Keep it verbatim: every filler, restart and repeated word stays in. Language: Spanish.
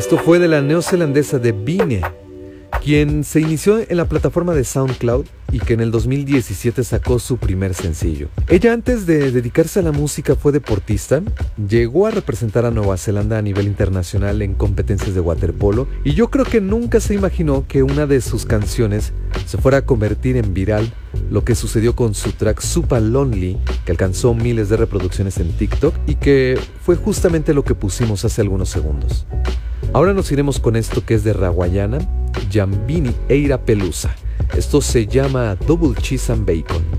Esto fue de la neozelandesa de Vine, quien se inició en la plataforma de SoundCloud y que en el dos mil diecisiete sacó su primer sencillo. Ella, antes de dedicarse a la música, fue deportista, llegó a representar a Nueva Zelanda a nivel internacional en competencias de waterpolo, y yo creo que nunca se imaginó que una de sus canciones se fuera a convertir en viral, lo que sucedió con su track Super Lonely, que alcanzó miles de reproducciones en TikTok y que fue justamente lo que pusimos hace algunos segundos. Ahora nos iremos con esto que es de Rawayana, Jambini Eira Pelusa. Esto se llama Double Cheese and Bacon.